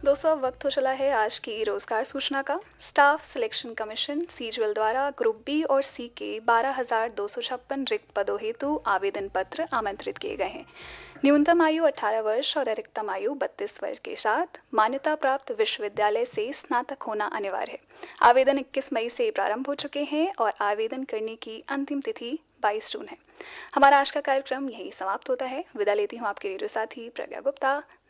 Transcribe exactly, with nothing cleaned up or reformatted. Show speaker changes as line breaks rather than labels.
दोस्तों, अब वक्त हो चला है आज की रोजगार सूचना का। स्टाफ सिलेक्शन कमीशन सीजल द्वारा ग्रुप बी और सी के बारह हजार दो सौ छप्पन रिक्त पदों हेतु आवेदन पत्र आमंत्रित किए गए हैं। न्यूनतम आयु अठारह वर्ष और अधिकतम आयु बत्तीस वर्ष के साथ मान्यता प्राप्त विश्वविद्यालय से स्नातक होना अनिवार्य है। आवेदन इक्कीस मई से प्रारंभ हो चुके हैं और आवेदन करने की अंतिम तिथि बाईस जून है। हमारा आज का कार्यक्रम यही समाप्त होता है। विदा लेती हूँ आपके रेडियो साथी प्रज्ञा गुप्ता।